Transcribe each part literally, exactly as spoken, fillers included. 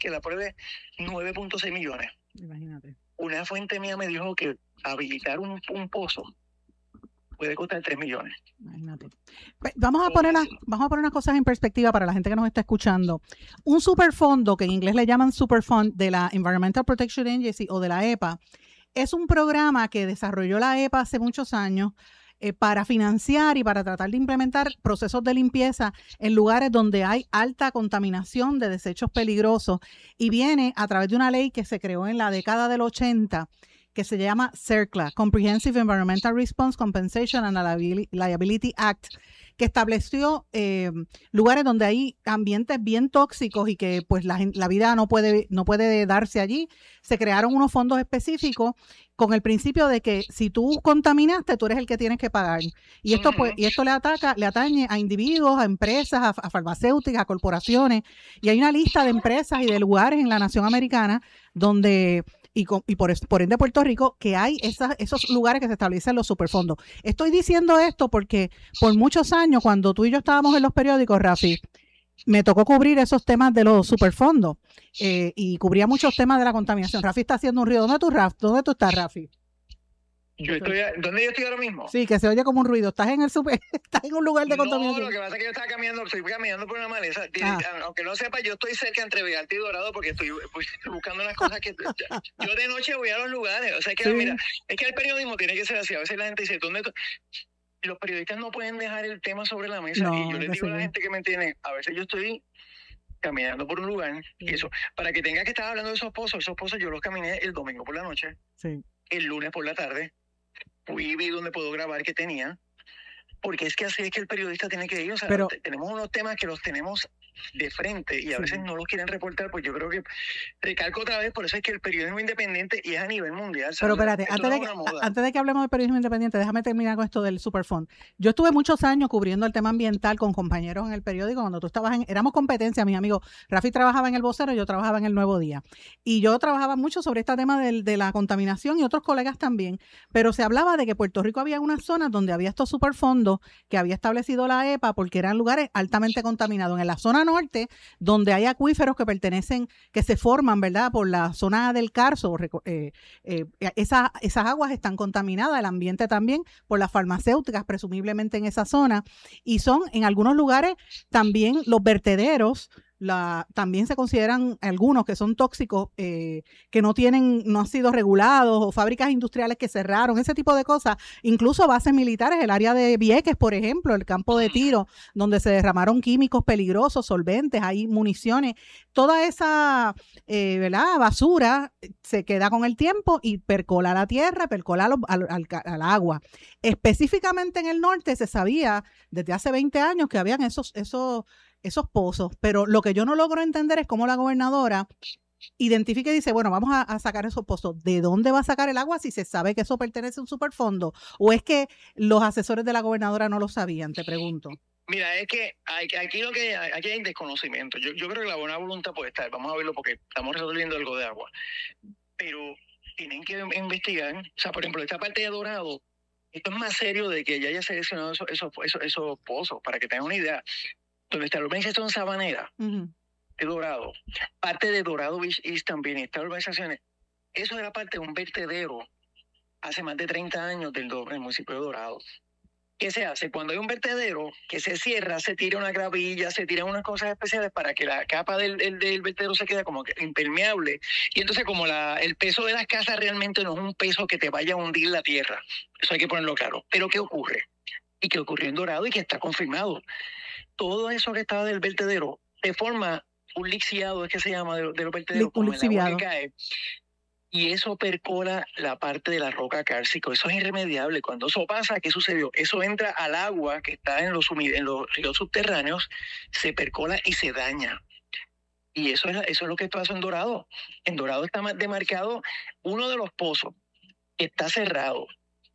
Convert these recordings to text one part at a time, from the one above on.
que la pruebe nueve punto seis millones. Imagínate. Una fuente mía me dijo que habilitar un, un pozo puede costar tres millones. Imagínate. Vamos a, poner las, vamos a poner unas cosas en perspectiva para la gente que nos está escuchando. Un superfondo, que en inglés le llaman Superfund, de la Environmental Protection Agency o de la E P A, es un programa que desarrolló la E P A hace muchos años eh, para financiar y para tratar de implementar procesos de limpieza en lugares donde hay alta contaminación de desechos peligrosos, y viene a través de una ley que se creó en la década del ochenta, que se llama CERCLA, Comprehensive Environmental Response, Compensation and Liability Act, que estableció eh, lugares donde hay ambientes bien tóxicos y que pues la, la vida no puede, no puede darse allí. Se crearon unos fondos específicos con el principio de que si tú contaminaste, tú eres el que tienes que pagar. Y esto, pues, y esto le ataca, le atañe a individuos, a empresas, a, a farmacéuticas, a corporaciones. Y hay una lista de empresas y de lugares en la nación americana donde... y, con, y por, por ende Puerto Rico, que hay esas, esos lugares que se establecen los superfondos. Estoy diciendo esto porque por muchos años, cuando tú y yo estábamos en los periódicos, Rafi, me tocó cubrir esos temas de los superfondos eh, y cubría muchos temas de la contaminación. Rafi está haciendo un ruido. ¿Dónde tú, Raf? ¿Dónde tú estás, Rafi? Yo estoy, ¿Dónde yo estoy ahora mismo? Sí, que se oye como un ruido. ¿Estás en el super, estás en un lugar de contaminación? No, lo que pasa es que yo estaba caminando, estoy caminando por una maleza. Ah. Aunque no sepa, yo estoy cerca entre Villalta y Dorado porque estoy pues, buscando unas cosas que... Yo de noche voy a los lugares. O sea, que sí. Mira, es que el periodismo tiene que ser así. A veces la gente dice, ¿dónde...? Los periodistas no pueden dejar el tema sobre la mesa. No, y yo les digo a la gente que me entiende, a veces yo estoy caminando por un lugar, sí. Y eso, para que tenga que estar hablando de esos pozos, esos pozos yo los caminé el domingo por la noche, sí. El lunes por la tarde, fui y vi donde puedo grabar que tenía, porque es que así es que el periodista tiene que ir. O sea, Pero, tenemos unos temas que los tenemos de frente y a sí. veces no los quieren reportar, pues yo creo que recalco otra vez, por eso es que el periodismo independiente y es a nivel mundial. Pero espérate, antes de, que, antes de que hablemos del periodismo independiente, déjame terminar con esto del Superfund. Yo estuve muchos años cubriendo el tema ambiental con compañeros en el periódico, cuando tú estabas en, éramos competencia, mis amigos. Rafi trabajaba en El Vocero, yo trabajaba en El Nuevo Día. Y yo trabajaba mucho sobre este tema de, de la contaminación y otros colegas también, pero se hablaba de que Puerto Rico había unas zonas donde había estos superfondos que había establecido la E P A porque eran lugares altamente contaminados. En la zona norte, donde hay acuíferos que pertenecen, que se forman, ¿verdad?, por la zona del Carso, eh, eh, esa, esas aguas están contaminadas, el ambiente también, por las farmacéuticas, presumiblemente en esa zona, y son en algunos lugares también los vertederos. La, también se consideran algunos que son tóxicos, eh, que no tienen, no han sido regulados, o fábricas industriales que cerraron, ese tipo de cosas, incluso bases militares, el área de Vieques, por ejemplo, el campo de tiro, donde se derramaron químicos peligrosos, solventes, hay municiones, toda esa eh, ¿verdad? basura se queda con el tiempo y percola la tierra, percola al, al, al, al agua. Específicamente en el norte se sabía desde hace veinte años que habían esos, esos esos pozos, pero lo que yo no logro entender es cómo la gobernadora identifica y dice, bueno, vamos a, a sacar esos pozos. ¿De dónde va a sacar el agua si se sabe que eso pertenece a un superfondo? ¿O es que los asesores de la gobernadora no lo sabían? Te pregunto. Mira, es que hay, aquí lo que hay, aquí hay desconocimiento. Yo, yo creo que la buena voluntad puede estar. Vamos a verlo porque estamos resolviendo algo de agua. Pero tienen que investigar. O sea, por ejemplo, esta parte de Dorado, esto es más serio de que ya haya seleccionado esos, esos, esos, esos pozos, para que tengan una idea. Donde está la urbanización Sabanera, uh-huh. de Dorado, parte de Dorado Beach East también, estas urbanizaciones, eso era parte de un vertedero hace más de treinta años del, del municipio de Dorado. ¿Qué se hace? Cuando hay un vertedero que se cierra, se tira una gravilla, se tiran unas cosas especiales para que la capa del, del, del vertedero se quede como que impermeable. Y entonces como la, el peso de las casas realmente no es un peso que te vaya a hundir la tierra. Eso hay que ponerlo claro. Pero ¿qué ocurre? Y que ocurrió en Dorado y que está confirmado. Todo eso que estaba del vertedero te forma un lixiado, es que se llama, de, de los vertederos, un como el agua que cae, y eso percola la parte de la roca cálcica. Eso es irremediable. Cuando eso pasa, ¿qué sucedió? Eso entra al agua que está en los, en los ríos subterráneos, se percola y se daña. Y eso es, eso es lo que pasó en Dorado. En Dorado está demarcado uno de los pozos que está cerrado.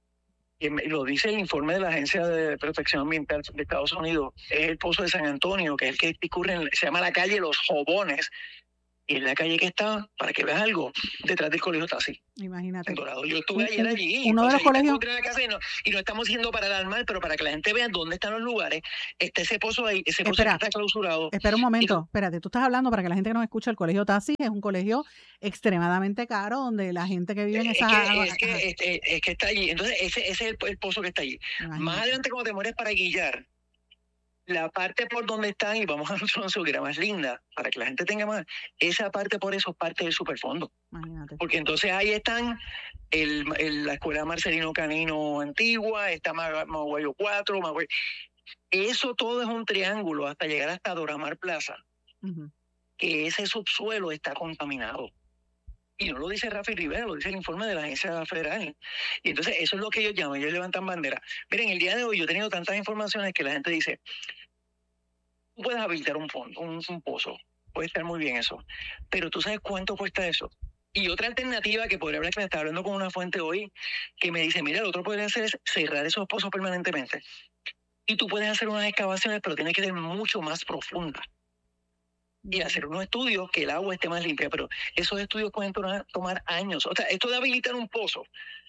Y lo dice el informe de la Agencia de Protección Ambiental de Estados Unidos, es el pozo de San Antonio, que es el que discurre, en, se llama la calle Los Jobones, Y es la calle que está, para que veas algo, detrás del Colegio Tassi. Imagínate. En Dorado. Yo estuve ayer allí. Uno de los colegios. Y no, y no estamos yendo para alarmar, pero para que la gente vea dónde están los lugares. Está ese pozo ahí, ese pozo Espera, está clausurado. Espera un momento, espérate, tú estás hablando para que la gente que nos escucha, el Colegio Tassi es un colegio extremadamente caro donde la gente que vive en es esas que, es, que, es, es que está allí. Entonces, ese, ese es el, el pozo que está allí. Imagínate. Más adelante, cuando te mueres para Guillar, la parte por donde están, y vamos a hacer una subida más linda, para que la gente tenga más, esa parte por eso es parte del superfondo. Imagínate. Porque entonces ahí están el, el, la escuela Marcelino Canino antigua, está Maguayo cuatro, Maguayo. Eso todo es un triángulo hasta llegar hasta Doramar Plaza, uh-huh. que ese subsuelo está contaminado. Y no lo dice Rafi Rivera, lo dice el informe de la agencia federal. Y entonces eso es lo que ellos llaman, ellos levantan bandera. Miren, el día de hoy yo he tenido tantas informaciones que la gente dice, tú puedes habilitar un fondo, un, un pozo, puede estar muy bien eso, pero ¿tú sabes cuánto cuesta eso? Y otra alternativa que podría hablar, que me estaba hablando con una fuente hoy, que me dice, mira, lo otro podría hacer es cerrar esos pozos permanentemente. Y tú puedes hacer unas excavaciones, pero tienes que ser mucho más profunda. Y hacer unos estudios que el agua esté más limpia, pero esos estudios pueden tomar, tomar años. O sea, esto de habilitar un pozo,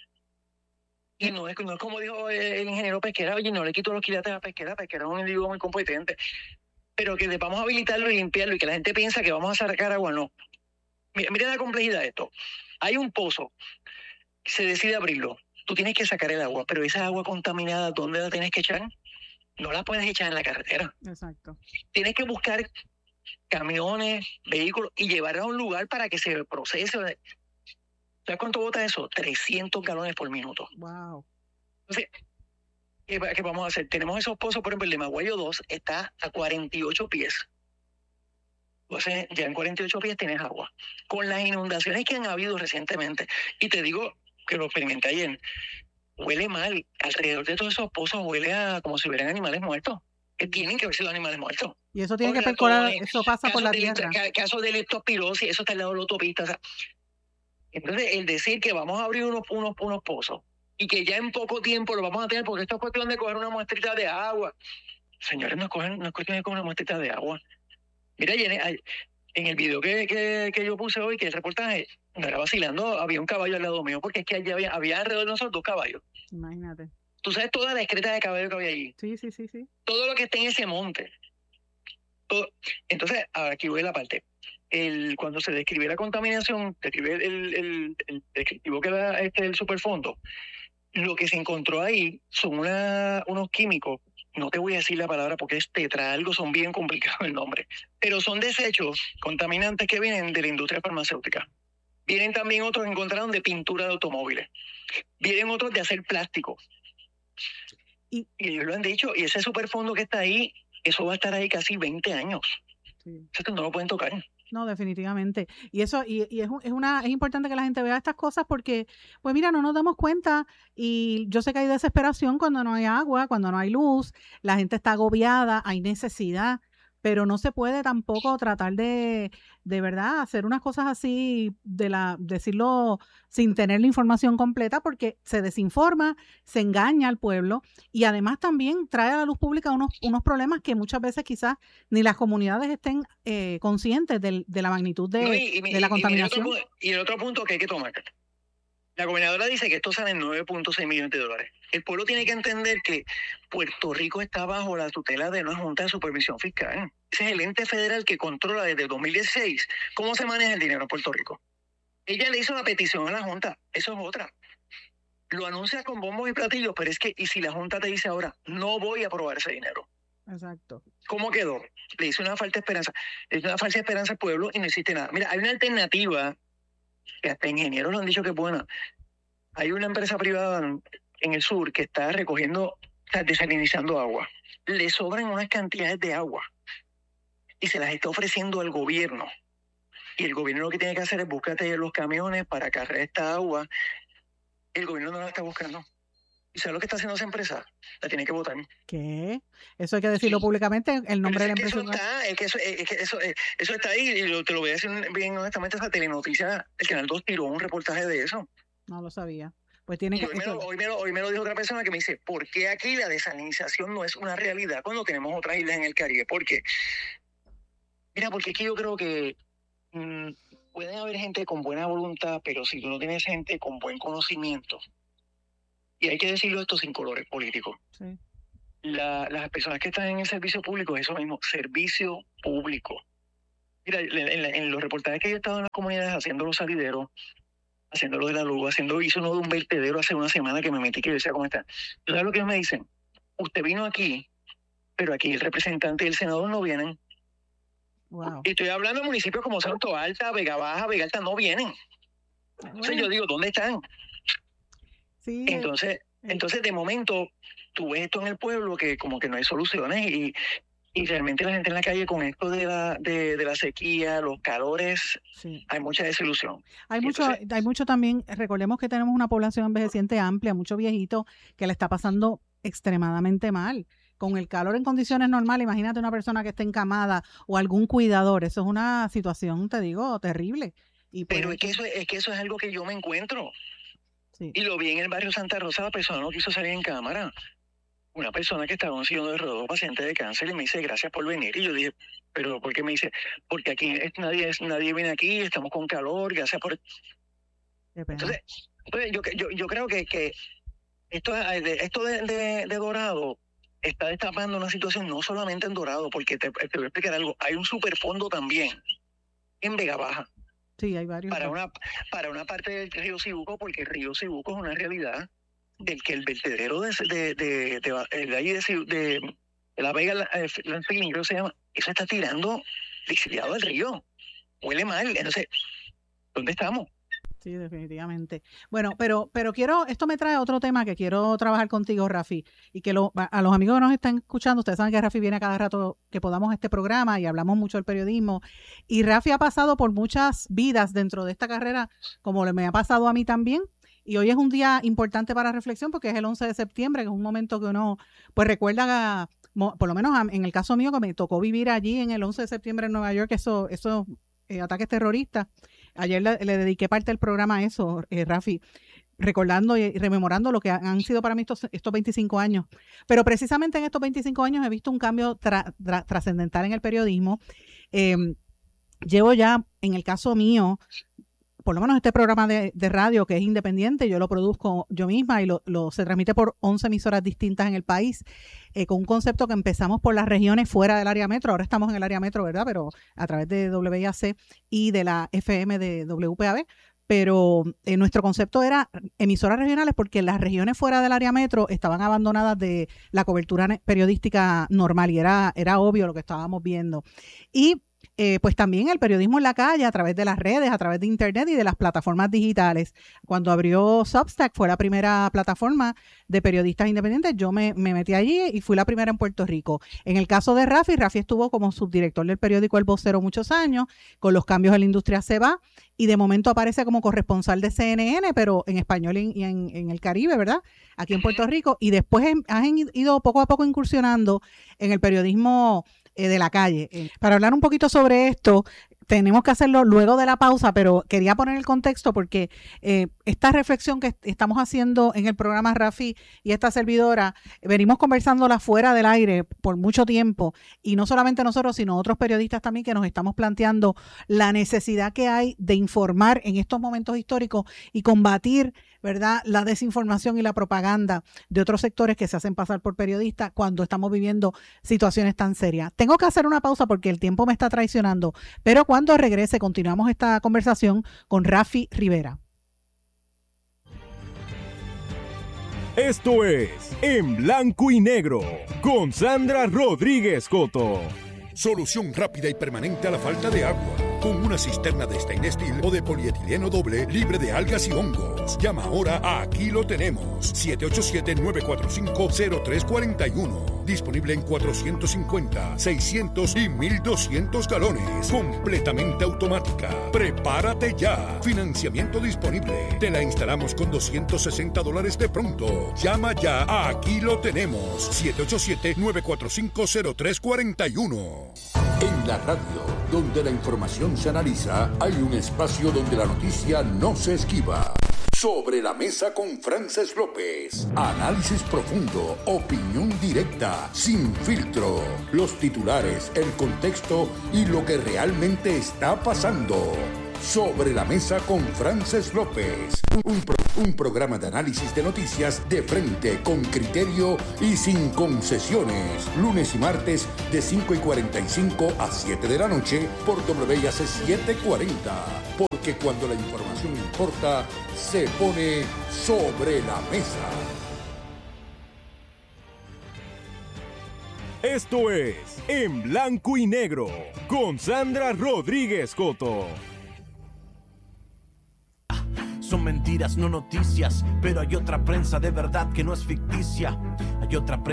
y no es, no es como dijo el ingeniero Pesquera, oye, no le quito los quilates a Pesquera, Pesquera es un individuo muy competente, pero que vamos a habilitarlo y limpiarlo y que la gente piensa que vamos a sacar agua, no. Mira, mira la complejidad de esto. Hay un pozo, se decide abrirlo, tú tienes que sacar el agua, pero esa agua contaminada, ¿dónde la tienes que echar? No la puedes echar en la carretera. Exacto. Tienes que buscar camiones, vehículos y llevarla a un lugar para que se procese. ¿Sabes cuánto bota eso? trescientos galones por minuto. Wow. Entonces, ¿qué, qué vamos a hacer? Tenemos esos pozos, por ejemplo, el de Maguayo dos está a cuarenta y ocho pies. Entonces, ya en cuarenta y ocho pies tienes agua. Con las inundaciones que han habido recientemente, y te digo que lo experimenté ayer, huele mal. Alrededor de todos esos pozos huele a como si hubieran animales muertos. Que tienen que verse los animales muertos. Y eso tiene que percolar, eso pasa por la tierra. Casos de leptospirosis, eso está al lado de la autopista. O sea, entonces, el decir que vamos a abrir unos, unos, unos pozos y que ya en poco tiempo lo vamos a tener, porque esto es cuestión de coger una muestrita de agua. Señores, no, cogen, no es cuestión de coger una muestrita de agua. Mira, en el video que, que, que yo puse hoy, que el reportaje, no era vacilando, había un caballo al lado mío, porque es que allí había, había alrededor de nosotros dos caballos. Imagínate. Tú sabes toda la excreta de caballo que había allí. Sí, sí, sí, sí. Todo lo que está en ese monte. Todo. Entonces, aquí voy a la parte. El, cuando se describe la contaminación, describe el, el, el, el descriptivo que da este, el superfondo, lo que se encontró ahí son una, unos químicos, no te voy a decir la palabra porque es tetra, algo, son bien complicados el nombre, pero son desechos contaminantes que vienen de la industria farmacéutica. Vienen también otros que encontraron de pintura de automóviles. Vienen otros de hacer plástico. Y, y ellos lo han dicho, y ese superfondo que está ahí, eso va a estar ahí casi veinte años. Sí. Eso no lo pueden tocar. No, definitivamente. Y eso, y, y es, es una, es importante que la gente vea estas cosas porque, pues mira, no nos damos cuenta, y yo sé que hay desesperación cuando no hay agua, cuando no hay luz, la gente está agobiada, hay necesidad, pero no se puede tampoco tratar de, de verdad, hacer unas cosas así, de la, decirlo sin tener la información completa, porque se desinforma, se engaña al pueblo, y además también trae a la luz pública unos, unos problemas que muchas veces quizás ni las comunidades estén eh, conscientes de, de la magnitud de, no, y, y, de la contaminación. Y, y, el otro, y el otro punto que hay que tomar, la gobernadora dice que esto sale en nueve punto seis millones de dólares. El pueblo tiene que entender que Puerto Rico está bajo la tutela de una Junta de Supervisión Fiscal. Ese es el ente federal que controla desde dos mil dieciséis cómo se maneja el dinero en Puerto Rico. Ella le hizo la petición a la Junta, eso es otra. Lo anuncia con bombos y platillos, pero es que, y si la Junta te dice ahora, no voy a aprobar ese dinero. Exacto. ¿Cómo quedó? Le hizo una falta de esperanza. Le hizo una falsa esperanza al pueblo y no existe nada. Mira, hay una alternativa que hasta ingenieros lo han dicho que es buena. Hay una empresa privada en el sur que está recogiendo, está desalinizando agua. Le sobran unas cantidades de agua y se las está ofreciendo al gobierno. Y el gobierno lo que tiene que hacer es búscate los camiones para cargar esta agua. El gobierno no la está buscando. ¿Y sabes lo que está haciendo esa empresa? La tiene que votar. ¿Qué? Eso hay que decirlo sí. públicamente, el nombre de la empresa. Eso está, es que eso, es que eso, eso está ahí, y lo, te lo voy a decir bien honestamente, esa telenoticia, el Canal dos tiró un reportaje de eso. No lo sabía. Pues tiene que... Hoy me, lo, hoy, me lo, hoy me lo dijo otra persona que me dice, ¿por qué aquí la desalinización no es una realidad cuando tenemos otras islas en el Caribe? ¿Por qué? Mira, porque aquí yo creo que mm, pueden haber gente con buena voluntad, pero si tú no tienes gente con buen conocimiento, y hay que decirlo esto sin colores políticos, sí. La, las personas que están en el servicio público es eso mismo, servicio público. Mira, en, en, en los reportajes que yo he estado en las comunidades haciendo los salideros, haciendo lo de la luz, haciendo, hizo uno de un vertedero hace una semana que me metí que yo decía cómo está. ¿Tú sabes lo que ellos me dicen? Usted vino aquí, pero aquí el representante y el senador no vienen. Wow. Y estoy hablando de municipios como Santo Alta, Vega Baja, Vega Alta, no vienen. Bueno. Entonces yo digo, ¿dónde están? Sí. Entonces, eh. entonces de momento, tú ves esto en el pueblo que como que no hay soluciones y, y realmente la gente en la calle con esto de la, de, de la sequía, los calores, sí. Hay mucha desilusión. Hay mucho, entonces, hay mucho también, recordemos que tenemos una población envejeciente amplia, mucho viejito que le está pasando extremadamente mal. Con el calor en condiciones normales, imagínate una persona que esté encamada o algún cuidador, eso es una situación, te digo, terrible. Y Pero es que, eso, es que eso es algo que yo me encuentro. Sí. Y lo vi en el barrio Santa Rosa, la persona no quiso salir en cámara. Una persona que estaba en un sillón de ruedas, paciente de cáncer, y me dice, gracias por venir. Y yo dije, ¿pero por qué me dice? Porque aquí nadie, nadie viene aquí, estamos con calor, gracias por... Entonces, entonces yo, yo, yo creo que, que esto, esto de, de, de Dorado está destapando una situación no solamente en Dorado, porque te, te voy a explicar algo, hay un superfondo también en Vega Baja. Sí, hay varios. Para una, para una parte del río Cibuco, porque el río Cibuco es una realidad del que el vertedero de, de, de, de, de, de, ahí de, de, de la Vega, Lancelín, creo que se llama, eso está tirando lixiviado al río. Huele mal. Entonces, ¿dónde estamos? Sí, definitivamente. Bueno, pero pero quiero, esto me trae otro tema que quiero trabajar contigo, Rafi, y que lo, a los amigos que nos están escuchando, ustedes saben que Rafi viene a cada rato que podamos este programa y hablamos mucho del periodismo, y Rafi ha pasado por muchas vidas dentro de esta carrera, como me ha pasado a mí también, y hoy es un día importante para reflexión porque es el once de septiembre, que es un momento que uno pues recuerda, por lo menos en el caso mío que me tocó vivir allí en el once de septiembre en Nueva York, esos eso, eh, ataques terroristas. Ayer le, le dediqué parte del programa a eso, eh, Rafi, recordando y rememorando lo que han sido para mí estos, estos veinticinco años. Pero precisamente en estos veinticinco años he visto un cambio tra, tra, trascendental en el periodismo. Eh, llevo ya, en el caso mío, por lo menos este programa de, de radio que es independiente, yo lo produzco yo misma y lo, lo se transmite por once emisoras distintas en el país, eh, con un concepto que empezamos por las regiones fuera del área metro, ahora estamos en el área metro, ¿verdad? Pero a través de W I A C y de la F M de W P A B, pero eh, nuestro concepto era emisoras regionales porque las regiones fuera del área metro estaban abandonadas de la cobertura periodística normal y era, era obvio lo que estábamos viendo. Y Eh, pues también el periodismo en la calle, a través de las redes, a través de internet y de las plataformas digitales. Cuando abrió Substack, fue la primera plataforma de periodistas independientes, yo me, me metí allí y fui la primera en Puerto Rico. En el caso de Rafi, Rafi estuvo como subdirector del periódico El Vocero muchos años, con los cambios en la industria se va, y de momento aparece como corresponsal de C N N, pero en español y en, en el Caribe, ¿verdad? Aquí en Puerto Rico, y después han ido poco a poco incursionando en el periodismo de la calle. Eh, para hablar un poquito sobre esto, tenemos que hacerlo luego de la pausa, pero quería poner el contexto porque eh, esta reflexión que estamos haciendo en el programa Rafi y esta servidora, venimos conversándola fuera del aire por mucho tiempo, y no solamente nosotros, sino otros periodistas también que nos estamos planteando la necesidad que hay de informar en estos momentos históricos y combatir, ¿verdad?, la desinformación y la propaganda de otros sectores que se hacen pasar por periodistas cuando estamos viviendo situaciones tan serias. Tengo que hacer una pausa porque el tiempo me está traicionando, pero cuando regrese continuamos esta conversación con Rafi Rivera. Esto es En Blanco y Negro con Sandra Rodríguez Coto. Solución rápida y permanente a la falta de agua. Con una cisterna de stainless steel o de polietileno doble libre de algas y hongos. Llama ahora a Aquí Lo Tenemos. siete ocho siete, nueve cuatro cinco, cero tres cuatro uno. Disponible en cuatrocientos cincuenta, seiscientos y mil doscientos galones. Completamente automática. Prepárate ya. Financiamiento disponible. Te la instalamos con doscientos sesenta dólares de pronto. Llama ya a Aquí Lo Tenemos. siete ocho siete, nueve cuatro cinco, cero tres cuatro uno. En la radio, donde la información se analiza, hay un espacio donde la noticia no se esquiva. Sobre la Mesa con Frances López. Análisis profundo, opinión directa, sin filtro. Los titulares, el contexto y lo que realmente está pasando. Sobre la Mesa con Frances López. Un, pro, un programa de análisis de noticias de frente, con criterio y sin concesiones. Lunes y martes de cinco y cuarenta y cinco a siete de la noche por W I A C setecientos cuarenta. Porque cuando la información importa, se pone sobre la mesa. Esto es En Blanco y Negro con Sandra Rodríguez Coto. Son mentiras, no noticias, pero hay otra prensa de verdad que no es ficticia. Hay otra prensa